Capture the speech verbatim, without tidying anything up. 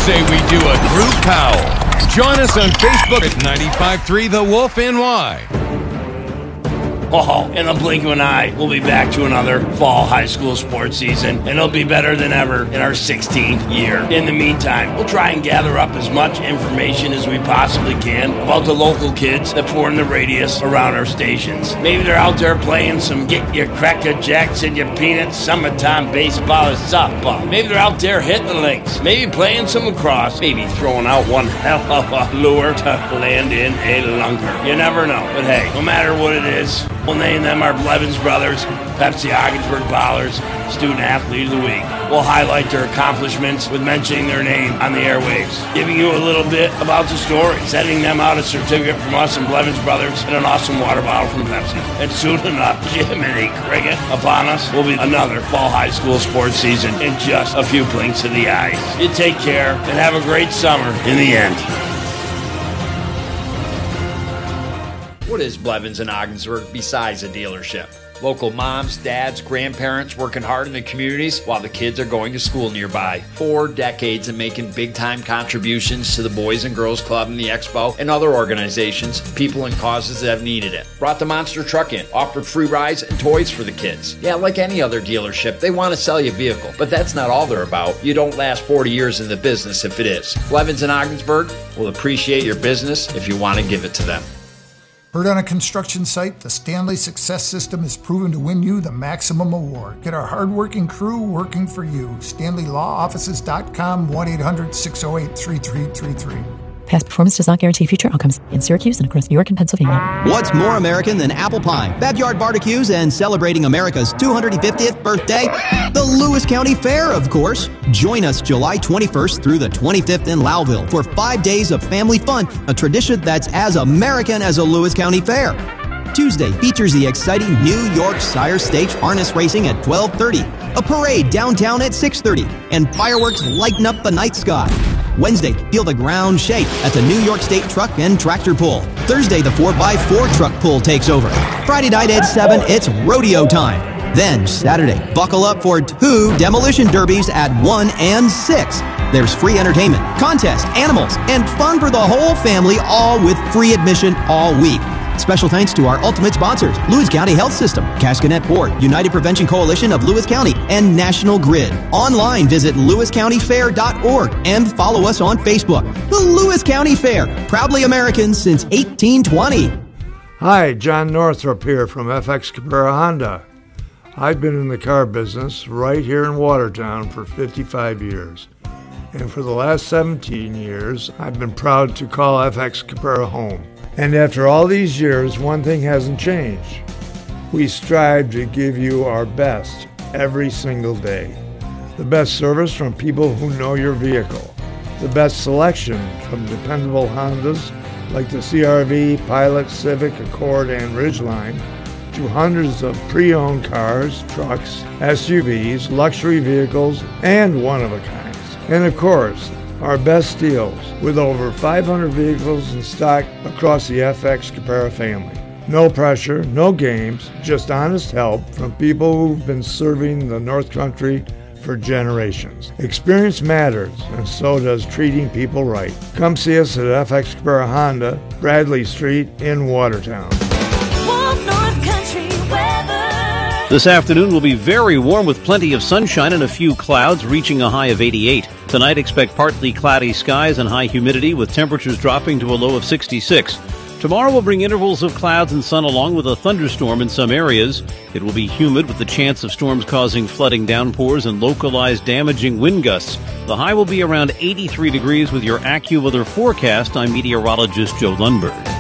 say we do a Drew Powell. Join us on Facebook at ninety-five point three The Wolf N Y. Oh, in a blink of an eye, we'll be back to another fall high school sports season, and it'll be better than ever in our sixteenth year. In the meantime, we'll try and gather up as much information as we possibly can about the local kids that form the radius around our stations. Maybe they're out there playing some get your cracker jacks and your peanuts, summertime baseball or softball. Maybe they're out there hitting the links, maybe playing some lacrosse, maybe throwing out one hell of a lure to land in a lunker. You never know, but hey, no matter what it is, we'll name them our Blevins Brothers, Pepsi Ogdensburg Ballers, Student Athlete of the Week. We'll highlight their accomplishments with mentioning their name on the airwaves, giving you a little bit about the story, sending them out a certificate from us and Blevins Brothers and an awesome water bottle from Pepsi. And soon enough, Jiminy Cricket, upon us will be another fall high school sports season in just a few blinks of the eyes. You take care and have a great summer in the end. What is Blevins in Ogdensburg besides a dealership? Local moms, dads, grandparents working hard in the communities while the kids are going to school nearby. Four decades of making big-time contributions to the Boys and Girls Club and the Expo and other organizations, people and causes that have needed it. Brought the monster truck in, offered free rides and toys for the kids. Yeah, like any other dealership, they want to sell you a vehicle, but that's not all they're about. You don't last forty years in the business if it is. Blevins in Ogdensburg will appreciate your business if you want to give it to them. Heard on a construction site, the Stanley Success System is proven to win you the maximum award. Get our hardworking crew working for you. Stanley Law Offices dot com, one eight hundred six oh eight three three three three. Past performance does not guarantee future outcomes. In Syracuse and across New York and Pennsylvania. What's more American than apple pie, backyard barbecues, and celebrating America's two hundred fiftieth birthday? The Lewis County Fair, of course. Join us July twenty-first through the twenty-fifth in Lowville for five days of family fun, a tradition that's as American as a Lewis County Fair. Tuesday features the exciting New York Sire Stage harness racing at twelve thirty, a parade downtown at six thirty, and fireworks lighten up the night sky. Wednesday, feel the ground shake at the New York State Truck and Tractor Pull. Thursday, the four by four truck pull takes over. Friday night at seven, it's rodeo time. Then Saturday, buckle up for two demolition derbies at one and six. There's free entertainment, contests, animals, and fun for the whole family, all with free admission all week. Special thanks to our ultimate sponsors, Lewis County Health System, Cascanet Port, United Prevention Coalition of Lewis County, and National Grid. Online, visit lewis county fair dot org and follow us on Facebook. The Lewis County Fair, proudly American since eighteen twenty. Hi, John Northrop here from F X Cabrera Honda. I've been in the car business right here in Watertown for fifty-five years. And for the last seventeen years, I've been proud to call F X Cabrera home. And after all these years, one thing hasn't changed. We strive to give you our best every single day. The best service from people who know your vehicle. The best selection from dependable Hondas like the C R V, Pilot, Civic, Accord, and Ridgeline, to hundreds of pre-owned cars, trucks, S U Vs, luxury vehicles, and one-of-a-kinds. And of course, our best deals with over five hundred vehicles in stock across the F X Cabrera family. No pressure, no games, just honest help from people who've been serving the North Country for generations. Experience matters, and so does treating people right. Come see us at F X Cabrera Honda, Bradley Street in Watertown. This afternoon will be very warm with plenty of sunshine and a few clouds, reaching a high of eighty-eight. Tonight, expect partly cloudy skies and high humidity with temperatures dropping to a low of sixty-six. Tomorrow will bring intervals of clouds and sun along with a thunderstorm in some areas. It will be humid with the chance of storms causing flooding downpours and localized damaging wind gusts. The high will be around eighty-three degrees with your AccuWeather forecast. I'm meteorologist Joe Lundberg.